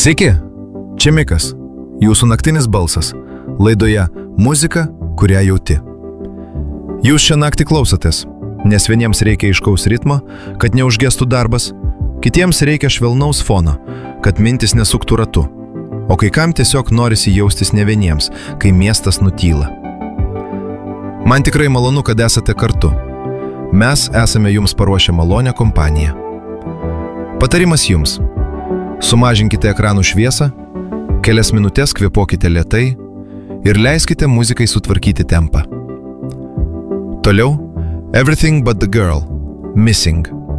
Sveiki, čia Mikas, jūsų naktinis balsas, laidoje Muzika, kurią jauti. Jūs šią naktį klausotės, nes vieniems reikia aiškaus ritmo, kad neužgestų darbas, kitiems reikia švelnaus fono, kad mintis nesuktų ratu, o kai kam tiesiog norisi jaustis ne vieniems, kai miestas nutyla. Man tikrai malonu, kad esate kartu. Mes esame jums paruošę malonią kompaniją. Patarimas jums. Sumažinkite ekranų šviesą, kelias minutės kvėpuokite lėtai ir leiskite muzikai sutvarkyti tempą. Toliau Everything But The Girl, Missing.